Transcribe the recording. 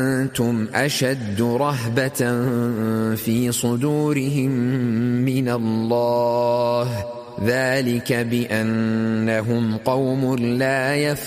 أنتم أشد رهبة في صدورهم من الله ذلك بأنهم قوم لا يفقهون